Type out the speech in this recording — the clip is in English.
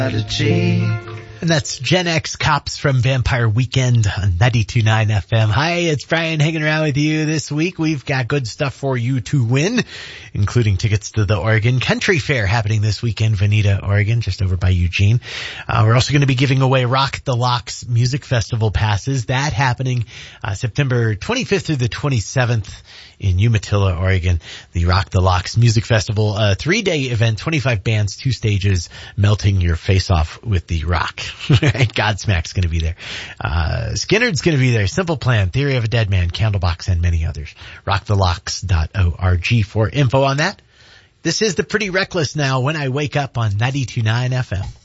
And that's Gen X Cops from Vampire Weekend on 92.9 FM. Hi, it's Brian hanging around with you this week. We've got good stuff for you to win, including tickets to the Oregon Country Fair happening this weekend, Veneta, Oregon, just over by Eugene. We're also going to be giving away Rock the Locks Music Festival passes. That happening September 25th through the 27th in Umatilla, Oregon. The Rock the Locks Music Festival, a 3-day event, 25 bands, 2 stages, melting your face off with the rock. Godsmack's going to be there. Skinner's going to be there. Simple Plan, Theory of a Dead Man, Candlebox, and many others. rockthelocks.org for info on that. This is the Pretty Reckless now when I wake up on 92.9 FM.